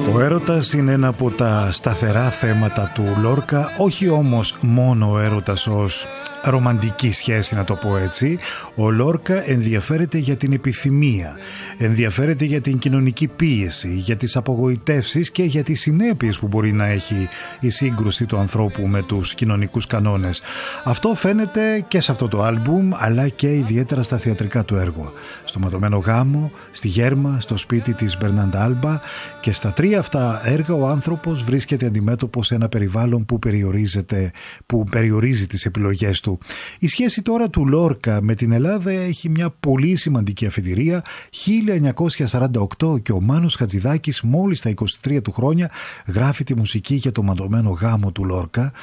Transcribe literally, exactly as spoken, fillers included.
Ο έρωτας είναι ένα από τα σταθερά θέματα του Λόρκα, όχι όμως μόνο ο έρωτας ως ρομαντική σχέση, να το πω έτσι. Ο Λόρκα ενδιαφέρεται για την επιθυμία, ενδιαφέρεται για την κοινωνική πίεση, για τις απογοητεύσεις και για τις συνέπειες που μπορεί να έχει η σύγκρουση του ανθρώπου με τους κοινωνικούς κανόνες. Αυτό φαίνεται και σε αυτό το άλμπουμ, αλλά και ιδιαίτερα στα θεατρικά του έργα. Στο Ματωμένο Γάμο, στη Γέρμα, στο σπίτι της Μπερνάντα Άλμπα, και στα τρία αυτά έργα ο άνθρωπος βρίσκεται αντιμέτωπος σε ένα περιβάλλον που περιορίζεται, που περιορίζει τις επιλογές του. Η σχέση τώρα του Λόρκα με την Ελλάδα έχει μια πολύ σημαντική αφετηρία. χίλια εννιακόσια σαράντα οκτώ και ο Μάνος Χατζηδάκης μόλις στα είκοσι τρία του χρόνια γράφει τη μουσική για το Ματωμένο Γάμο του Λόρκα,